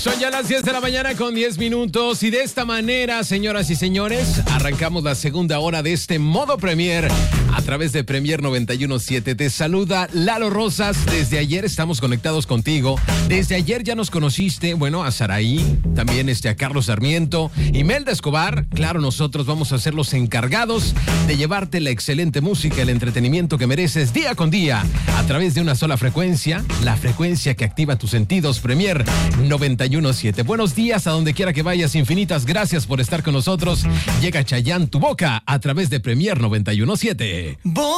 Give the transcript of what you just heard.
Son ya las 10 de la mañana con 10 minutos y de esta manera, señoras y señores, arrancamos la segunda hora de este modo Premier a través de Premier 91.7. Te saluda Lalo Rosas. Desde ayer estamos conectados contigo. Desde ayer ya nos conociste, bueno, a Saraí, también a Carlos Sarmiento, Imelda Escobar. Claro, nosotros vamos a ser los encargados de llevarte la excelente música, el entretenimiento que mereces día con día a través de una sola frecuencia, la frecuencia que activa tus sentidos, Premier 91.7. Buenos días a donde quiera que vayas, infinitas gracias por estar con nosotros. Llega Chayanne, Tu Boca, a través de Premier 91.7.